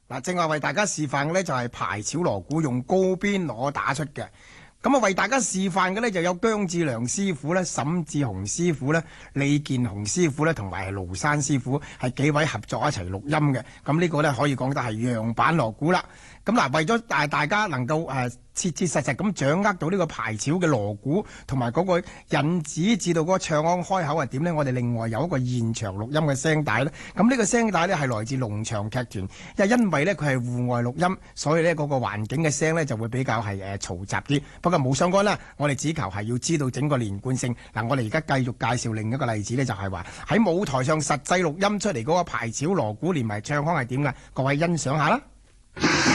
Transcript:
嗱，正話為大家示範嘅呢，就係排潮鑼鼓用高邊鑼打出嘅。咁啊，為大家示範嘅呢，就有姜志良師傅咧、沈志雄師傅咧、李健雄師傅咧，同埋盧山師傅係幾位合作一齊錄音嘅。咁呢個呢，可以講得係樣板鑼鼓啦。咁嗱，為咗大家能夠切切實實咁掌握到呢個排潮嘅鑼鼓同埋嗰個引子至到嗰個唱腔開口係點呢？我哋另外有一個現場錄音嘅聲帶咧。咁呢個聲帶呢，係來自龍翔劇團，因為呢，佢係戶外錄音，所以呢，嗰個環境嘅聲呢就會比較係嘈雜啲。不過冇相干啦，我哋只求係要知道整個連貫性。嗱，我哋而家繼續介紹另一個例子呢，就係話喺舞台上實際錄音出嚟嗰個排潮鑼鼓連埋唱腔係點㗎？各位欣賞下啦。